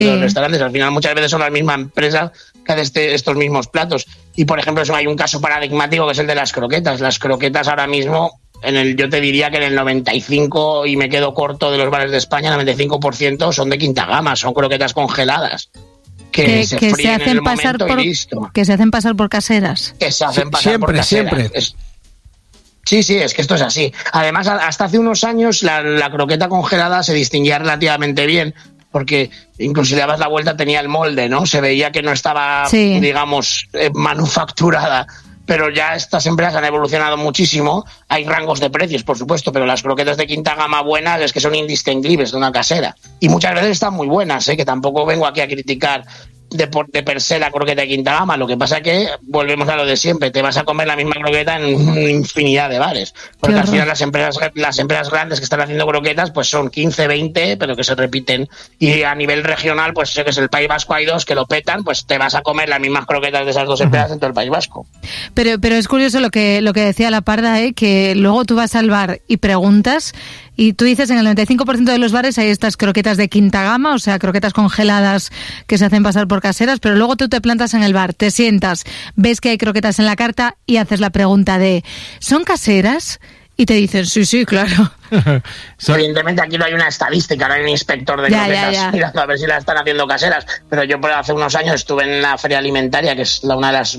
los restaurantes. Al final muchas veces son las mismas empresas que hacen estos mismos platos. Y por ejemplo, hay un caso paradigmático que es el de las croquetas. Las croquetas ahora mismo, yo te diría que en el 95, y me quedo corto de los bares de España, el 95% son de quinta gama, son croquetas congeladas. Que se fríen en el momento y listo. Que se hacen pasar por caseras. Que se hacen pasar por caseras. Siempre. Sí, es que esto es así. Además, hasta hace unos años la croqueta congelada se distinguía relativamente bien, porque incluso si le dabas la vuelta tenía el molde, ¿no? Se veía que no estaba, digamos, manufacturada. Pero ya estas empresas han evolucionado muchísimo. Hay rangos de precios, por supuesto, pero las croquetas de quinta gama buenas es que son indistinguibles de una casera. Y muchas veces están muy buenas, que tampoco vengo aquí a criticar de per se la croqueta de quinta gama. Lo que pasa es que volvemos a lo de siempre, te vas a comer la misma croqueta en una infinidad de bares, porque al final las empresas grandes que están haciendo croquetas pues son 15, 20, pero que se repiten, y a nivel regional pues sé que es el País Vasco, hay dos que lo petan, pues te vas a comer las mismas croquetas de esas dos empresas en todo el País Vasco. Pero es curioso lo que decía la Parda, que luego tú vas al bar y preguntas, y tú dices en el 95% de los bares hay estas croquetas de quinta gama, o sea, croquetas congeladas que se hacen pasar por caseras, pero luego tú te plantas en el bar, te sientas, ves que hay croquetas en la carta y haces la pregunta de ¿son caseras? Y te dicen, sí, claro. Evidentemente aquí no hay una estadística, no hay un inspector de croquetas mirando a ver si las están haciendo caseras, pero yo hace unos años estuve en la feria alimentaria, que es una de las,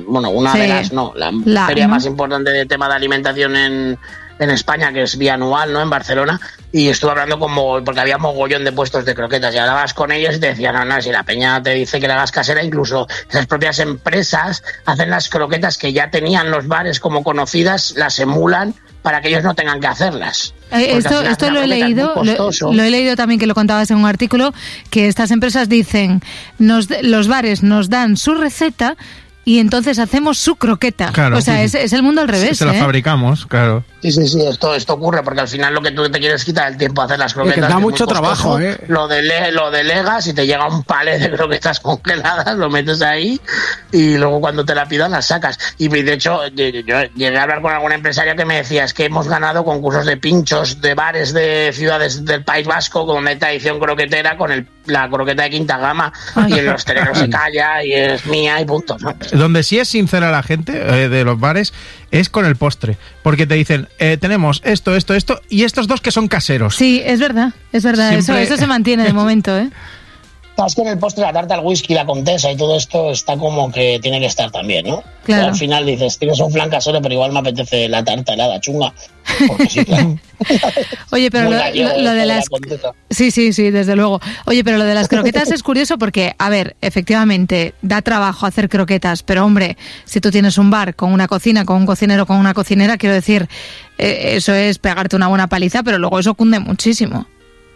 la feria más importante de tema de alimentación en España, que es bianual, ¿no?, en Barcelona, y estuve hablando porque había mogollón de puestos de croquetas, y hablabas con ellos y te decían, no, si la peña te dice que la hagas casera, incluso esas propias empresas hacen las croquetas que ya tenían los bares como conocidas, las emulan para que ellos no tengan que hacerlas. Esto lo he leído, lo he leído también, que lo contabas en un artículo, que estas empresas dicen, los bares nos dan su receta y entonces hacemos su croqueta. Claro. O sea, es el mundo al revés. Se la fabricamos, claro. Sí, esto ocurre, porque al final lo que tú te quieres es quitar el tiempo a hacer las croquetas. Que da mucho trabajo, Lo delegas y te llega un palé de croquetas congeladas, lo metes ahí y luego cuando te la pidan las sacas. Y de hecho, yo llegué a hablar con alguna empresaria que me decía, es que hemos ganado concursos de pinchos de bares de ciudades del País Vasco con una tradición croquetera con la croqueta de quinta gama. Ay. Y el hostelero se calla y es mía y punto, ¿no? Donde sí es sincera la gente de los bares es con el postre, porque te dicen, tenemos esto y estos dos que son caseros. Sí, es verdad. Siempre... Eso se mantiene de momento, Es que en el postre la tarta al whisky, la comtesa y todo esto está como que tiene que estar también, ¿no? Claro. Al final dices, tienes un flan casero, pero igual me apetece la tarta helada chunga. Porque sí, claro. Oye, pero lo de las... Sí, desde luego. Oye, pero lo de las croquetas es curioso porque, a ver, efectivamente, da trabajo hacer croquetas, pero hombre, si tú tienes un bar con una cocina, con un cocinero, con una cocinera, quiero decir, eso es pegarte una buena paliza, pero luego eso cunde muchísimo.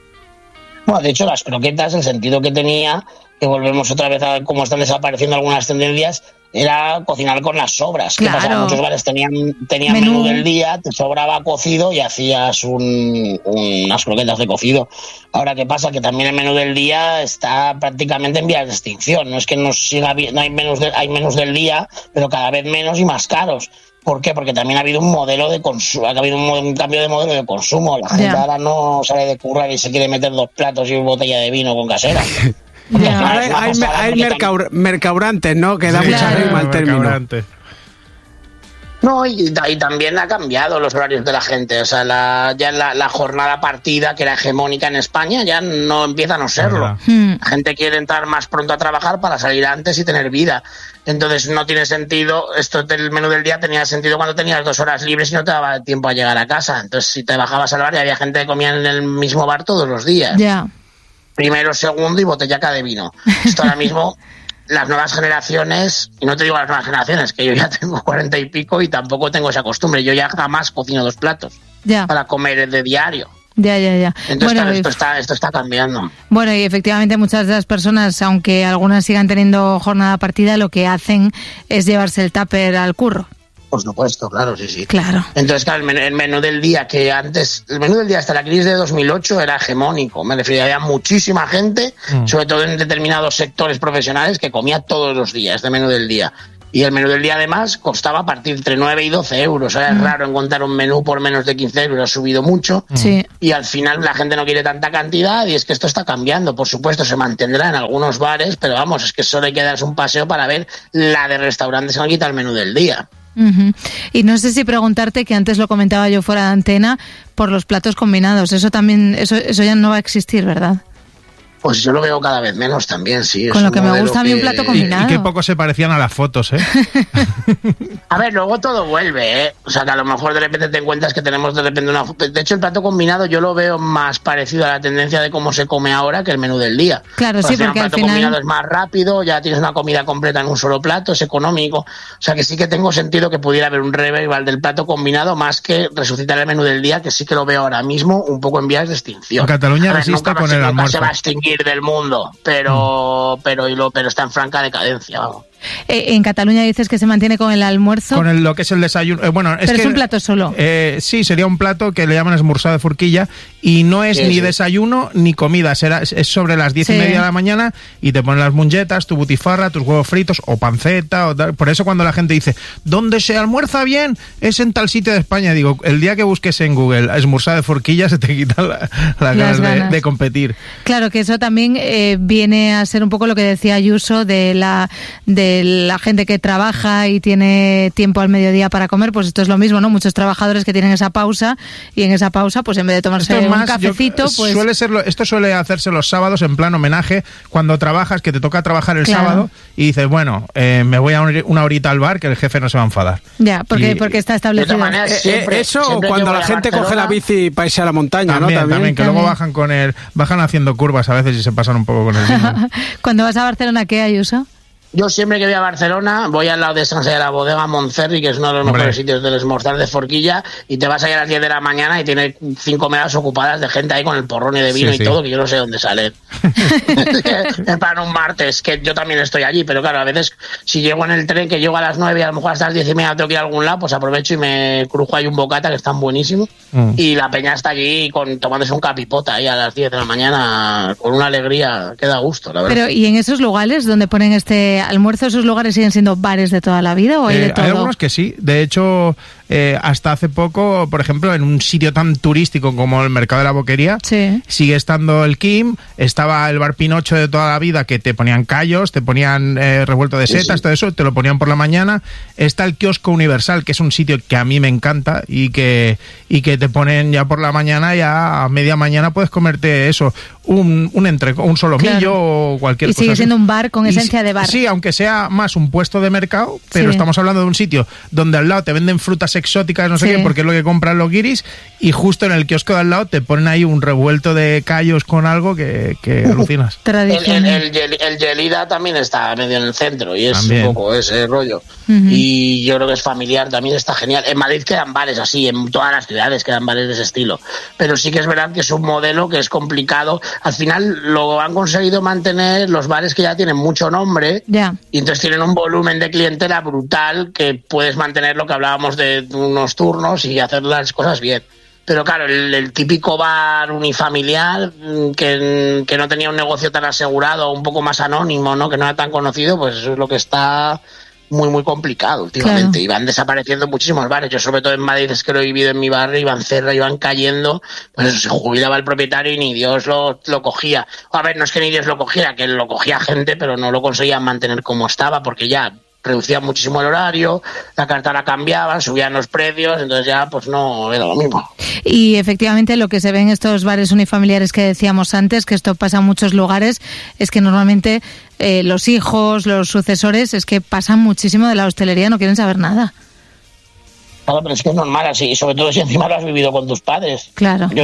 Bueno, de hecho, las croquetas, el sentido que tenía, que volvemos otra vez a cómo están desapareciendo algunas tendencias, era cocinar con las sobras. Claro. ¿Qué pasa? Muchos bares tenían menú del día, te sobraba cocido y hacías unas croquetas de cocido. Ahora, ¿qué pasa? Que también el menú del día está prácticamente en vías de extinción. No es que no hay menús del día, pero cada vez menos y más caros. ¿Por qué? Porque también ha habido un modelo de consumo, ha habido un cambio de modelo de consumo. La gente ahora no sale de currar y se quiere meter 2 platos y una botella de vino con casera. Hay mercaurantes, ¿no? Que da mucha rima al término. No, y también ha cambiado los horarios de la gente. O sea, ya la jornada partida, que era hegemónica en España, ya no empieza a no serlo. La gente quiere entrar más pronto a trabajar para salir antes y tener vida. Entonces no tiene sentido, esto del menú del día tenía sentido cuando tenías 2 horas libres y no te daba tiempo a llegar a casa. Entonces si te bajabas al bar y había gente que comía en el mismo bar todos los días. Ya. Primero, segundo y botellaca de vino. Esto ahora mismo... Las nuevas generaciones, y no te digo las nuevas generaciones, que yo ya tengo 40 y pico y tampoco tengo esa costumbre. Yo ya jamás cocino 2 platos para comer de diario. Ya. Entonces, bueno, esto está cambiando. Bueno, y efectivamente muchas de las personas, aunque algunas sigan teniendo jornada partida, lo que hacen es llevarse el tupper al curro. Por supuesto, claro, sí. Claro. Entonces, claro, el menú del día, que antes, el menú del día hasta la crisis de 2008 era hegemónico. Me refiero, había muchísima gente, sobre todo en determinados sectores profesionales, que comía todos los días de menú del día. Y el menú del día, además, costaba a partir entre 9 y 12 euros. Ahora es raro encontrar un menú por menos de 15 euros, ha subido mucho. Sí. Y al final la gente no quiere tanta cantidad y es que esto está cambiando. Por supuesto, se mantendrá en algunos bares, pero vamos, es que solo hay que darse un paseo para ver la de restaurantes que han quitado el menú del día. Uh-huh. Y no sé si preguntarte, que antes lo comentaba yo fuera de antena, por los platos combinados. Eso también, eso ya no va a existir, ¿verdad? Pues yo lo veo cada vez menos también, sí. Con lo que me gusta a mí un plato combinado. Y qué poco se parecían a las fotos, ¿eh? A ver, luego todo vuelve, ¿eh? O sea, que a lo mejor de repente te encuentras que tenemos de repente una... De hecho, el plato combinado yo lo veo más parecido a la tendencia de cómo se come ahora que el menú del día. Claro, sí, porque al final... Un plato combinado es más rápido, ya tienes una comida completa en un solo plato, es económico. O sea, que sí que tengo sentido que pudiera haber un revival del plato combinado más que resucitar el menú del día, que sí que lo veo ahora mismo un poco en vías de extinción. En Cataluña resiste con el almuerzo. Se va a extinguir del mundo, pero está en franca decadencia, vamos. En Cataluña dices que se mantiene con el almuerzo. Con lo que es el desayuno. Bueno, pero es un plato solo. Sí, sería un plato que le llaman esmorzado de forquilla y no es ni desayuno ni comida. Es sobre las 10:30 de la mañana y te ponen las mungetas, tu butifarra, tus huevos fritos o panceta. O tal. Por eso cuando la gente dice, ¿dónde se almuerza bien? Es en tal sitio de España. Digo, el día que busques en Google esmorzado de forquilla se te quita las ganas de competir. Claro, que eso también viene a ser un poco lo que decía Ayuso de la gente que trabaja y tiene tiempo al mediodía para comer, pues esto es lo mismo, ¿no? Muchos trabajadores que tienen esa pausa y en esa pausa, pues en vez de tomarse un cafecito, pues... Esto suele hacerse los sábados en plan homenaje, cuando trabajas, que te toca trabajar el sábado y dices, bueno, me voy a una horita al bar que el jefe no se va a enfadar. Ya, porque está establecido. De manera, siempre cuando la gente coge la bici para irse a la montaña, también, que luego bajan haciendo curvas a veces y se pasan un poco con el vino. Cuando vas a Barcelona, ¿qué, Ayuso? Yo siempre que voy a Barcelona voy al lado de San de la Bodega Montferri, que es uno de los mejores sitios del esmorzar de forquilla, y te vas ahí a las 10 de la mañana y tiene 5 mesas ocupadas de gente ahí con el porrón y de vino y todo, que yo no sé dónde sale. En plan un martes, que yo también estoy allí, pero claro, a veces si llego en el tren, que llego a las 9 y a lo mejor hasta las 10:30 tengo que ir a algún lado, pues aprovecho y me crujo ahí un bocata, que están buenísimos, y la peña está allí tomándose un capipota ahí a las 10 de la mañana con una alegría que da gusto, la verdad. Pero, ¿y en esos lugares donde ponen este almuerzo, esos lugares siguen siendo bares de toda la vida o hay de todo? Hay algunos que sí. De hecho, hasta hace poco, por ejemplo, en un sitio tan turístico como el Mercado de la Boquería, sigue estando el Kim, estaba el bar Pinocho de toda la vida, que te ponían callos, te ponían revuelto de setas, todo eso, te lo ponían por la mañana. Está el Kiosco Universal, que es un sitio que a mí me encanta y que te ponen ya por la mañana, ya a media mañana puedes comerte eso, un solomillo o cualquier cosa. Y sigue siendo un bar con esencia de bar. Sí, aunque sea más un puesto de mercado, pero estamos hablando de un sitio donde al lado te venden frutas exóticas, no sé qué, porque es lo que compran los guiris, y justo en el kiosco de al lado te ponen ahí un revuelto de callos con algo que alucinas. El Gelida también está medio en el centro y es también un poco ese rollo. Y yo creo que es familiar, también está genial. En Madrid quedan bares así, en todas las ciudades quedan bares de ese estilo, pero sí que es verdad que es un modelo que es complicado. Al final lo han conseguido mantener los bares que ya tienen mucho nombre, y entonces tienen un volumen de clientela brutal que puedes mantener lo que hablábamos de unos turnos y hacer las cosas bien. Pero claro, el típico bar unifamiliar que no tenía un negocio tan asegurado, un poco más anónimo, ¿no? Que no era tan conocido, pues eso es lo que está muy, muy complicado últimamente. Y van desapareciendo muchísimos bares. Yo sobre todo en Madrid es que lo he vivido en mi barrio, iban cerrando, iban cayendo, pues eso, se jubilaba el propietario y ni Dios lo cogía. A ver, no es que ni Dios lo cogiera, que lo cogía gente, pero no lo conseguían mantener como estaba, porque ya reducían muchísimo el horario, la carta la cambiaban, subían los precios, entonces ya pues no era lo mismo. Y efectivamente lo que se ve en estos bares unifamiliares que decíamos antes, que esto pasa en muchos lugares, es que normalmente los hijos, los sucesores, es que pasan muchísimo de la hostelería, no quieren saber nada. Claro, pero es que es normal así, sobre todo si encima lo has vivido con tus padres. Claro. Yo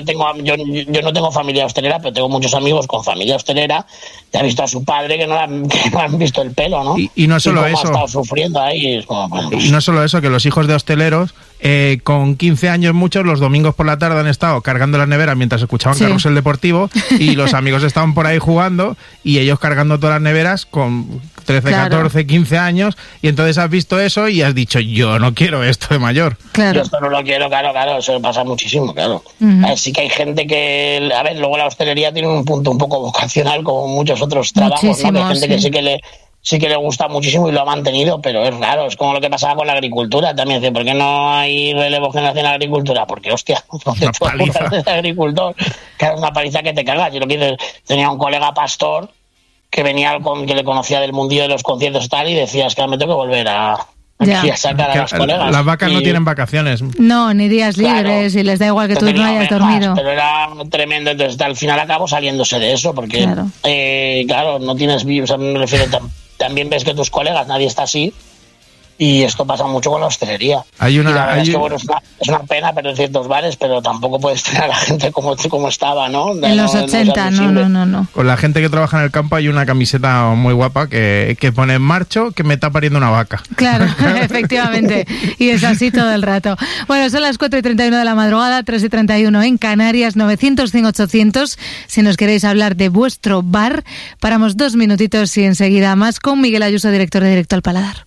no tengo familia hostelera, pero tengo muchos amigos con familia hostelera que han visto a su padre que no han visto el pelo, ¿no? Y no solo eso. Ha estado sufriendo ahí. Es como, bueno, pues... Y no solo eso, que los hijos de hosteleros, con 15 años muchos, los domingos por la tarde han estado cargando las neveras mientras escuchaban Carrusel Deportivo y los amigos estaban por ahí jugando y ellos cargando todas las neveras con 13, 14, 15 años, y entonces has visto eso y has dicho, yo no quiero esto de mayor. Claro. Yo esto no lo quiero, claro, eso pasa muchísimo, claro. Así que hay gente que, a ver, luego la hostelería tiene un punto un poco vocacional como muchos otros trabajos, ¿no? Hay gente que sí sí que le gusta muchísimo y lo ha mantenido, pero es raro, es como lo que pasaba con la agricultura también. ¿Por qué no hay relevo generacional en la agricultura? Porque, hostia, de agricultor, que era una paliza que te cagas. Yo lo que tenía un colega pastor que venía que le conocía del mundillo de los conciertos y tal, y decías que me tengo que volver a sacar a las colegas. Las vacas no tienen vacaciones. No, ni días libres, y les da igual que tú no hayas dormido. Pero era tremendo, entonces al final acabo saliéndose de eso, porque claro, no tienes, o sea, me refiero, también ves que tus colegas, nadie está así. Y esto pasa mucho con la hostelería. Es una pena perder ciertos bares, pero tampoco puedes tener a la gente como estaba, ¿no? En los 80, no. Con la gente que trabaja en el campo hay una camiseta muy guapa que pone en marcho que me está pariendo una vaca. Claro, efectivamente. Y es así todo el rato. Bueno, son las 4:31 de la madrugada, 3:31 en Canarias, 900-100-800. Si nos queréis hablar de vuestro bar, paramos 2 minutitos y enseguida más con Miguel Ayuso, director de Directo al Paladar.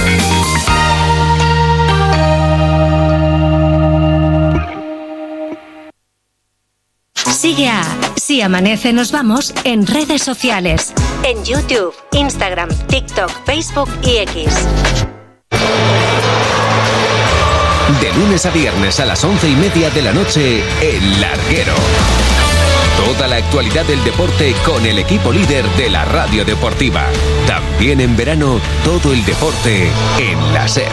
Sigue a Si Amanece Nos Vamos en redes sociales. En YouTube, Instagram, TikTok, Facebook y X. De lunes a viernes a las 11:30 de la noche, El Larguero. Toda la actualidad del deporte con el equipo líder de la radio deportiva. También en verano, todo el deporte en la SER.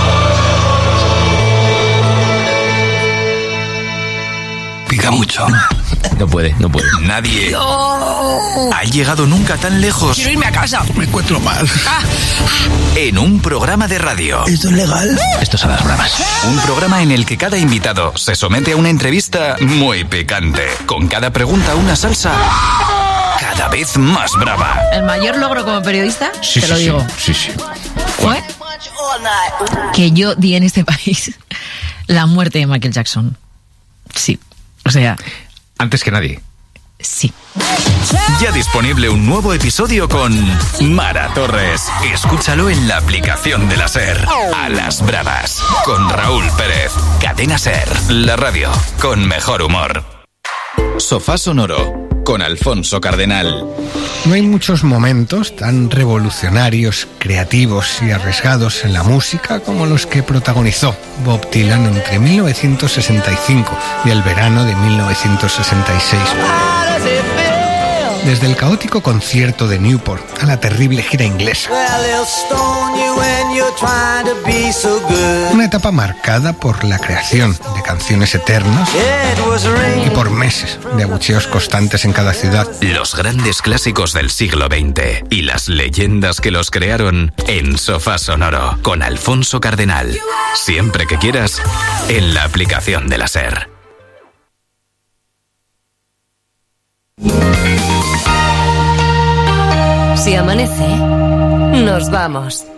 Pica mucho. No puede. Nadie ha llegado nunca tan lejos. Quiero irme a casa. Me encuentro mal. En un programa de radio. ¿Esto es legal? Esto es a las bravas. Un programa en el que cada invitado se somete a una entrevista muy picante. Con cada pregunta una salsa cada vez más brava. ¿El mayor logro como periodista? Te lo digo. Sí. ¿Fue? Que yo di en este país la muerte de Michael Jackson. Sí. O sea... Antes que nadie. Sí. Ya disponible un nuevo episodio con Mara Torres. Escúchalo en la aplicación de la SER. A las bravas. Con Raúl Pérez. Cadena SER. La radio con mejor humor. Sofá Sonoro. Con Alfonso Cardenal. No hay muchos momentos tan revolucionarios, creativos y arriesgados en la música como los que protagonizó Bob Dylan entre 1965 y el verano de 1966. Desde el caótico concierto de Newport a la terrible gira inglesa. Una etapa marcada por la creación de canciones eternas y por meses de abucheos constantes en cada ciudad. Los grandes clásicos del siglo XX y las leyendas que los crearon en Sofá Sonoro con Alfonso Cardenal. Siempre que quieras, en la aplicación de la SER. Si amanece, nos vamos.